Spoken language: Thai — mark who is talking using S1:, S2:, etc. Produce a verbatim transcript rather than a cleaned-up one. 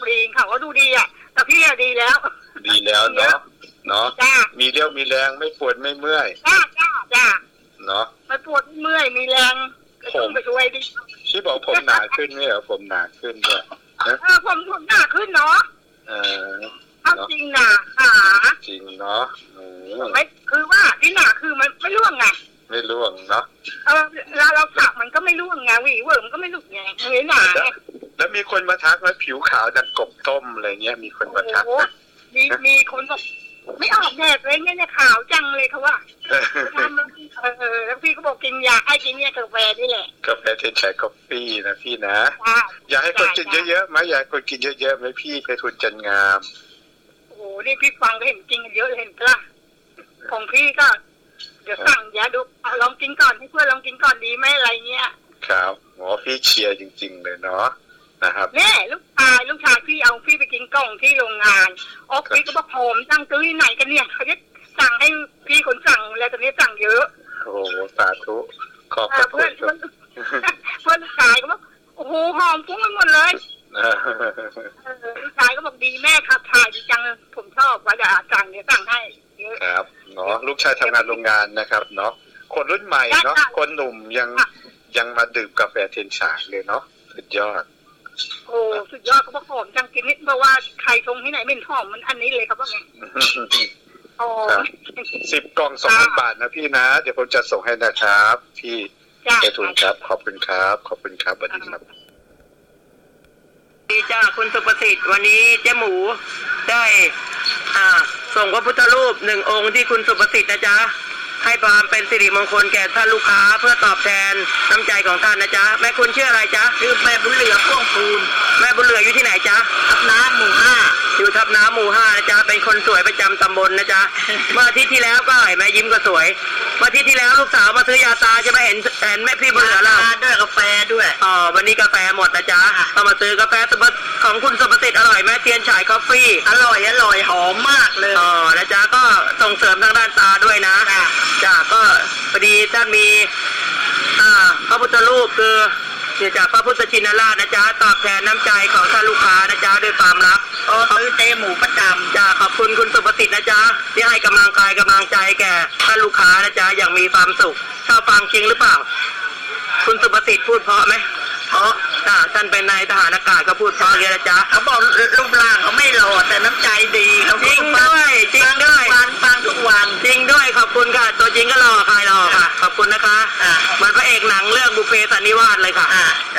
S1: ดีเขาก็ดูดีอ่ะแต่พี่อะดีแล้ว
S2: ดีแล้วเนาะเนาะมีเรี่ยวมีแรงไม่ปวดไม่เมื่อย
S1: จ้าจ้าจ้า
S2: เนาะ
S1: ไม่ปวดเมื่อยมีแรงผมไปช่วยดิ
S2: ที่บอกผมหนาขึ้นไหมเหรอผมหนาขึ้นด้วย
S1: เออผมผมหนาขึ้นเนาะ
S2: เออ
S1: เอาจริงนะขา
S2: จริงเนาะ
S1: ไม่คือว่าที่หนาคือมันไม่ร่วงไง
S2: ไม่ร่วงเนาะ
S1: เออเราเราสักมันก็ไม่ร่วงไงวีเวิร์มันก็ไม่หลุดไงเลยหนา
S2: แล้วมีคนมาทักว่าผิวขาวดังกบต้มอะไรเงี้ยมีคนมาทัก
S1: มีมีคนบอกไม่ออกแดดเลยเนี่ยขาวจังเลยเขาว่าทำมันเออแล้วพี่ก็บอกกินยาไอ้กินเนี่ยกาแฟนี่แหละ
S2: กาแฟเทนชัยกาแฟนะพี่นะอยากให้คนกินเยอะๆไหมอยากให้คนกินเยอะๆไหมพี่ไปทุนจันงาม
S1: โอ้โหนี่พี่ฟังก็เห็นจริงเยอะเห็นปะของพี่ก็เดี๋ยวสั่งยาดูเอาลองกินก่อนให้เพื่อนลองกินก่อนดีไหมอะไรเงี้ย
S2: ครับหมอพี่เชียร์จริงๆเลยเนาะนะครับ
S1: แม่ลูกชายลูกชายพี่เอาพี่ไปกินกล่องที่โรงงานออกพี่ก็บอกผมสั่งซื้อที่ไหนกันเนี่ยเขาจะสั่งให้พี่คนสั่งแล้วตอนนี้สั่งเยอะ
S2: โอ้สาธุขอบ
S1: คุณเพื่อนเพื่อนลูกชายก็บอกโอ้โหหอมฟุ้งไปหมดเลยลูกชายก็บอกดีแม่ครับถ่ายดีจังผมชอบว่าจะสั่งเนี่ยสั่งให้เยอะ
S2: ครับเนาะลูกชายทำงานโรงงานนะครับเนาะคนรุ่นใหม่เนาะคนหนุ่มยังยังมาดื่มกาแฟเทนชายเลยเนาะสุดยอด
S1: โอ้สุดยอดเขาบอกหอมจังกินนิดเพราะว่าใครชงที่ไหนไม่หอมมันอันนี้เลยครับว่าไง
S2: อ๋อสิบกล่องสองพันบาทนะพี่นะเดี๋ยวผมจะส่งให้นะครับพี่ไปทุนครับขอบคุณครับขอบคุณครับสวัสดีครับ
S3: ดีจ้าคุณสุประสิทธิ์วันนี้เจ๊หมูได้อ่าส่งพระพุทธรูปหนึ่งองค์ที่คุณสุประสิทธิ์นะจ๊ะให้ความเป็นสิริมงคลแก่ท่านลูกค้าเพื่อตอบแทนน้ำใจของท่านนะจ๊ะแม่คุณชื่ออะไรจ๊ะ
S1: ชื่อแม่บุญเหลือพ่วงปูน
S3: แม่บุญเหลืออยู่ที่ไหนจ๊ะ
S1: ทับน้ำหมู่ห้า
S3: อยู่ทับน้ำหมู่ห้านะจ๊ะเป็นคนสวยประจำตำบลนะจ๊ะเมื่ออาทิตย์ที่แล้วก็เห็นแม่ยิ้มก็สวยเมื่ออาทิตย์ที่แล้วลูกสาวมาซื้อยาตาจะไม่เห็นเห็นแม่พี่บุญเหลือแล้ว
S1: ด้วยกาแฟด้วย
S3: อ๋อวันนี้กาแฟหมดนะจ๊ะก็มาซื้อกาแฟของคุณสุประสิทธิ์อร่อยแม่เทียนฉายกาแฟ
S1: อร่อยอร่อยหอมมากเลย
S3: อ๋อนะจ๊ะก็ส่งเสริมทางด้านตาด้วยนะจ้ะก็พอดีท่านมีอ่าพระพุทธรูปคือเกิดจากพระพุทธชินราชนะจ๊ะตอบแทนน้ำใจของท่านลูกค้านะจ๊ะด้วยความรัก
S1: อ๋อซื้อเต้หมูประจำ
S3: จ้ะขอบคุณคุณสุประสิทธิ์นะจ๊ะที่ให้กำลังกายกำลังใจแก่ท่านลูกค้านะจ๊ะอย่างมีความสุขชอบฟังจริงหรือเปล่าคุณสุประสิทธิ์พูดเพราะไหมเพราะจ้ะท่านเป็นนายทหารอากาศก็พูดเพราะเยอะนะจ๊ะ
S1: เขาบอกรูปร่างเขาไม่หล่อแต่น้ำใจดีเขา
S3: จริงด้วยจริงด้วย
S1: ฟังฟังทุกวัน
S3: จริงด้วยขอบคุณค่ะตัวจริงก็หล่อใครหล่อค่ะขอบคุณนะคะเหมือนพระเอกหนังเรื่องบุพเพสันนิวาสเลยค่ะ